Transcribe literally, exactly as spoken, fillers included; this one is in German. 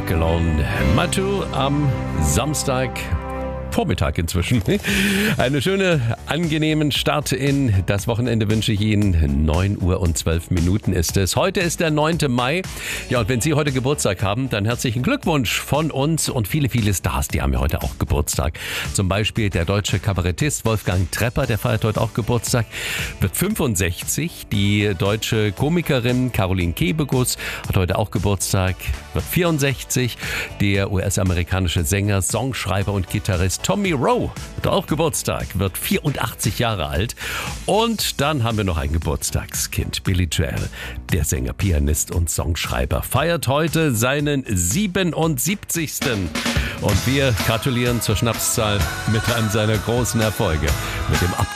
Alone. Matu am Samstag. Vormittag inzwischen. Einen schönen, angenehmen Start in das Wochenende wünsche ich Ihnen. neun Uhr und zwölf Minuten ist es. Heute ist der neunte Mai. Ja, und wenn Sie heute Geburtstag haben, dann herzlichen Glückwunsch von uns und viele, viele Stars, die haben ja heute auch Geburtstag. Zum Beispiel der deutsche Kabarettist Wolfgang Trepper, der feiert heute auch Geburtstag, wird fünfundsechzig. Die deutsche Komikerin Caroline Kebekus hat heute auch Geburtstag, wird vierundsechzig. Der U S-amerikanische Sänger, Songschreiber und Gitarrist Tommy Rowe hat auch Geburtstag, wird vierundachtzig Jahre alt. Und dann haben wir noch ein Geburtstagskind, Billy Joel, der Sänger, Pianist und Songschreiber, feiert heute seinen siebenundsiebzigsten. Und wir gratulieren zur Schnapszahl mit einem seiner großen Erfolge, mit dem Ab